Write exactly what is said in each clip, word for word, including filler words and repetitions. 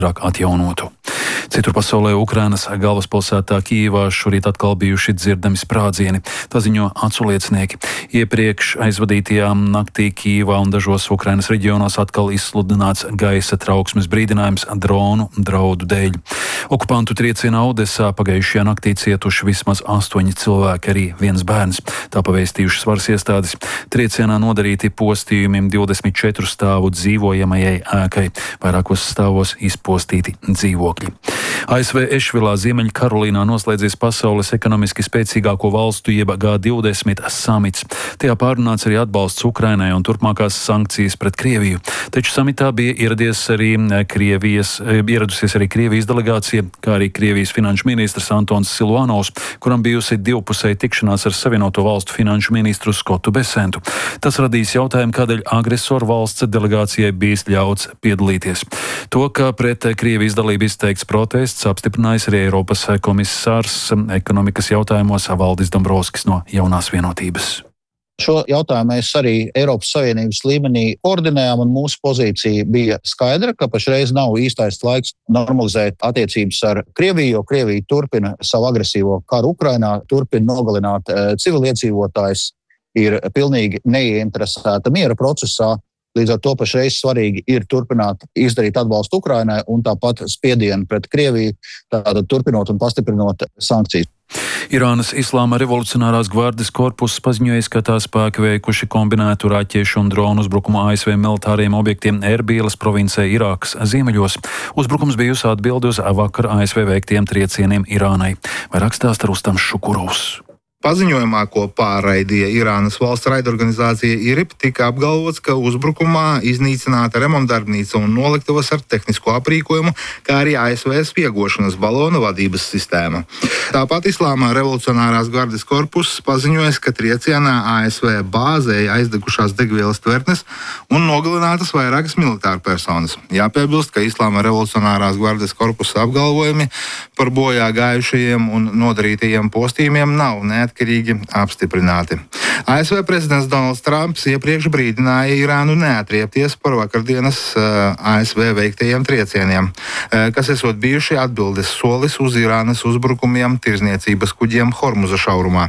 atjaunotu. Citur pasaulē Ukrainas galvaspilsētā Kijivā šorīt atkal bijuši dzirdami sprādzieni. Tā ziņo acu liecinieki. Iepriekš aizvadītajā naktī Kijivā un dažos Ukrainas reģionos atkal izsludināts gaisa trauksmes brīdinājums dronu draudu dēļ. Okupantu triecienā Odesā pagājušajā naktī cietuši vismaz astoņi cilvēki, arī viens bērns. Tā pavēstījušas varas iestādes. Triecienā nodarīti postījumi divdesmit četru stāvu dzīvojamajai ēkai. Vairākos stāvos izpostīti dzīvokļi. A S V Ešvilā, Ziemeļkarolīnā noslēdzies pasaules ekonomiski spēcīgāko valstu jeb G divdesmit samits. Tajā pārunāts arī atbalsts Ukrainai un turpmākās sankcijas pret Krieviju. Taču samitā bija ieradies arī Krievijas, ieradusies arī Krievijas delegācija, kā arī Krievijas finanšu ministrs Antons Siluanovs, kuram bijusi divpusēja tikšanās ar Savienoto valstu finanšu ministru Skotu Besentu. Tas radīs jautājumu, kādēļ agresoru valsts delegācijai bijis ļauts piedalīties. To, ka pret Krievijas dalību izteikts protests, apstiprinājis arī Eiropas komisārs ekonomikas jautājumos Valdis Dombrovskis no Jaunās vienotības. Šo jautājumu mēs arī Eiropas Savienības līmenī koordinējām, un mūsu pozīcija bija skaidra, ka pašreiz nav īstais laiks normalizēt attiecības ar Krieviju, jo Krievija turpina savu agresīvo karu Ukrainā, turpina nogalināt civiliedzīvotājus, ir pilnīgi neieinteresēta miera procesā. Līdz ar to pašreiz svarīgi ir turpināt izdarīt atbalstu Ukrainai un tāpat spiedienu pret Krieviju, tātad turpinot un pastiprinot sankcijas. Irānas Islāma revolucionārās gvardes korpus paziņojis, ka tā spēki veikuši kombinētu raķešu un dronu uzbrukumu A S V militāriem objektiem Erbīlas provincē Irākas ziemeļos. Uzbrukums bijusi atbildi uz vakar A S V veiktiem triecieniem Irānai. Vairāk stāsta Rustams Šukurovs. Paziņojumā, ko pārraidīja Irānas valsts raidorganizācija I R I B, tika apgalvots, ka uzbrukumā iznīcināta remontdarbnīca un noliktavas ar tehnisko aprīkojumu, kā arī A S V spiegošanas balona vadības sistēma. Tāpat Islāmā revolucionārās gardes korpus paziņojas, ka triecienā A S V bāzēja aizdegušās degvielas tvertnes un nogalinātas vairākas militāra personas. Jāpiebilst, ka Islāmā revolucionārās gardes korpusa apgalvojumi par bojā gājušajiem un nodarītajiem postījumiem nav neatkarīgi atkarīgi apstiprināti. A S V prezidents Donalds Trumps iepriekš brīdināja Irānu neatriepties par vakardienas A S V veiktajiem triecieniem, kas esot bijuši atbildes solis uz Irānas uzbrukumiem tirzniecības kuģiem Hormuza šaurumā.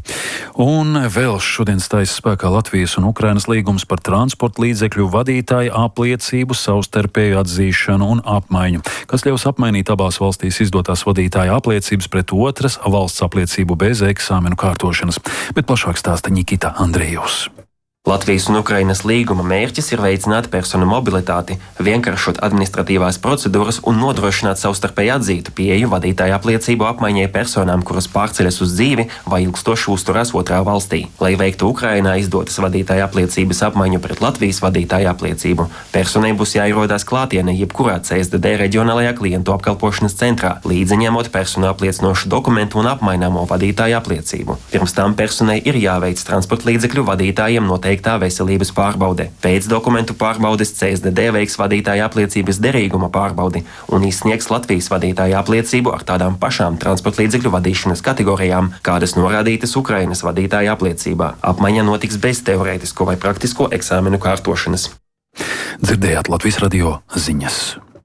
Un vēl šodien stājas spēkā Latvijas un Ukrainas līgums par transporta līdzekļu vadītāju apliecību, savstarpēju atzīšanu un apmaiņu, kas ļaus apmainīt abās valstīs izdotās vadītāja apliecības pret otras valsts apliecību bez eksāmenu kārtošanas. Bet plašāk stāsta Nikita Andrejevs. Latvijas un Ukrainas līguma mērķis ir veicināt personu mobilitāti, vienkāršot administratīvās procedūras un nodrošināt savstarpēji atzītu pieeju vadītāja apliecību apmaiņai personām, kuras pārceļas uz dzīvi vai ilgstoši uzturās otrā valstī. Lai veiktu Ukrainā izdotas vadītāja apliecības apmaiņu pret Latvijas vadītāja apliecību, personai būs jāierodās klātienē jebkurā C S D D reģionālajā klientu apkalpošanas centrā, līdzi ņemot personu apliecinošu dokumentu un apmaināmo vadītāja apliecību. Pirms tam personai ir jāveic transporta līdzekļu vadītājiem noteikti veiktā veselības pārbaude. Pēc dokumentu pārbaudes C S D D veiks vadītāja apliecības derīguma pārbaudi un izsniegs Latvijas vadītāja apliecību ar tādām pašām transporta līdzekļu vadīšanas kategorijām, kādas norādītas Ukrainas vadītāja apliecībā. Apmaiņa notiks bez teorētisko vai praktisko eksāmenu kārtošanas. Dzirdējāt Latvijas radio ziņas.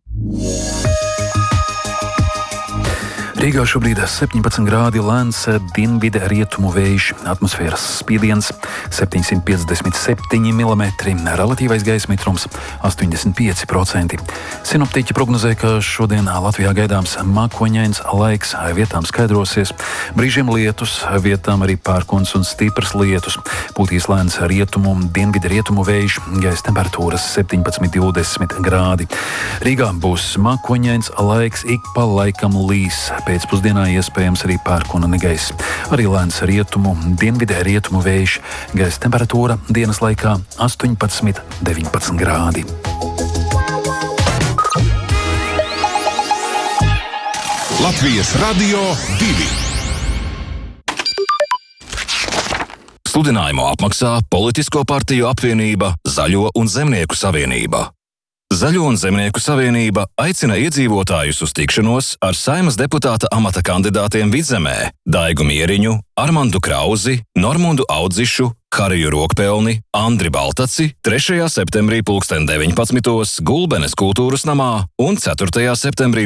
Rīgā šobrīd septiņpadsmit grādi, lēns dienvidu rietumu vējš, atmosfēras spiediens septiņsimt piecdesmit septiņi milimetri, relatīvais gaisa mitrums astoņdesmit pieci procenti. Sinoptiķi prognozē, ka šodien Latvijā gaidāms mākoņains laiks, vietām skaidrosies, brīžiem lietus, vietām arī pērkons un stiprs lietus. Pūtīs lēns rietumu, dienvidu rietumu vējš, gaisa temperatūras septiņpadsmit divdesmit grādi. Rīgā būs mākoņains laiks, ik pa laikam līs. Pēcpusdienā iespējams arī pērkona negaiss. Arī lēns rietumu, dienvidē rietumu vējš, gaisa temperatūra dienas laikā astoņpadsmit deviņpadsmit grādi. Latvijas radio divi. Sludinājumu apmaksā Politisko partiju apvienība Zaļo un Zemnieku savienība. Zaļo un Zemnieku savienība aicina iedzīvotājus uz tikšanos ar Saeimas deputāta amata kandidātiem Vidzemē Daigu Mieriņu, Armandu Krauzi, Normundu Audzišu, Hariju Rokpelni, Andri Baltaci, trešajā septembrī pulksten deviņpadsmitos Gulbenes kultūras namā un ceturtajā septembrī